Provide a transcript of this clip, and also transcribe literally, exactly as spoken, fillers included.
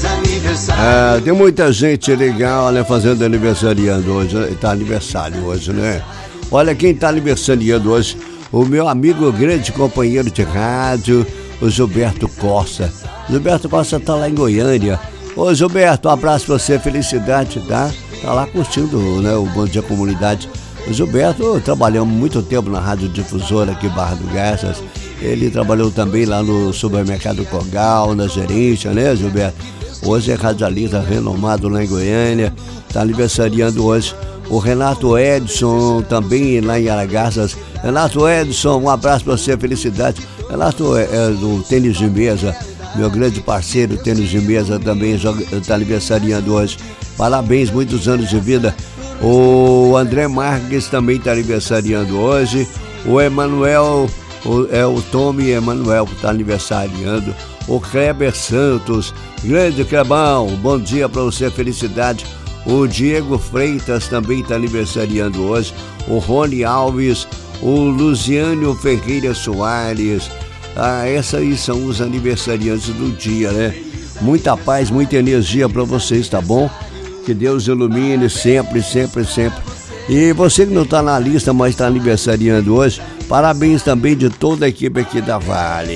É, tem muita gente legal, né, fazendo aniversariando hoje, tá aniversário hoje, né? Olha quem tá aniversariando hoje, o meu amigo, grande companheiro de rádio, o Gilberto Costa. Gilberto Costa tá lá em Goiânia. Ô Gilberto, um abraço pra você, felicidade, tá? Tá lá curtindo, né, o Bom Dia Comunidade. O Gilberto, trabalhamos muito tempo na Rádio Difusora aqui, Barra do Garças. Ele trabalhou também lá no supermercado Cogal, na gerência, né, Gilberto? Hoje é radialista renomado lá em Goiânia. Tá aniversariando hoje o Renato Edson, também lá em Aragarças. Renato Edson, um abraço pra você, felicidade. Renato é, é do tênis de mesa, meu grande parceiro, tênis de mesa, também está aniversariando hoje. Parabéns, muitos anos de vida. O André Marques também está aniversariando hoje. O Emanuel, o, é o Tommy Emanuel que está aniversariando. O Kleber Santos, grande Clebão, bom dia para você, felicidade. O Diego Freitas também está aniversariando hoje. O Rony Alves, o Luciano Ferreira Soares. Ah, esses aí são os aniversariantes do dia, né? Muita paz, muita energia para vocês, tá bom? Que Deus ilumine sempre, sempre, sempre. E você que não está na lista, mas está aniversariando hoje, parabéns também de toda a equipe aqui da Vale.